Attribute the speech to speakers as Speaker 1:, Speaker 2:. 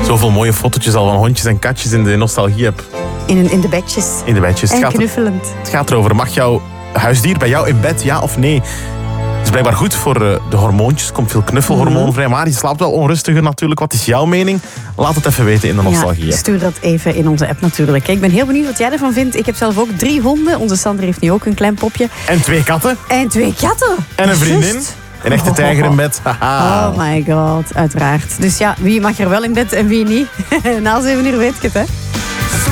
Speaker 1: Zoveel mooie fotootjes al van hondjes en katjes in de nostalgie-app.
Speaker 2: In de bedjes.
Speaker 1: In de bedjes.
Speaker 2: En knuffelend.
Speaker 1: Het gaat erover, mag jouw huisdier bij jou in bed, ja of nee? Het is blijkbaar goed voor de hormoontjes. Er komt veel knuffelhormoon vrij. Maar die slaapt wel onrustiger natuurlijk. Wat is jouw mening? Laat het even weten in de nostalgie.
Speaker 2: Ja, stuur dat even in onze app natuurlijk. Ik ben heel benieuwd wat jij ervan vindt. Ik heb zelf ook 3 honden. Onze Sander heeft nu ook een klein popje.
Speaker 1: En 2 katten.
Speaker 2: En 2 katten.
Speaker 1: En een vriendin.
Speaker 2: Just.
Speaker 1: Een echte tijger in bed.
Speaker 2: Oh my god, uiteraard. Dus ja, wie mag er wel in bed en wie niet? Na 7 uur weet ik het, hè.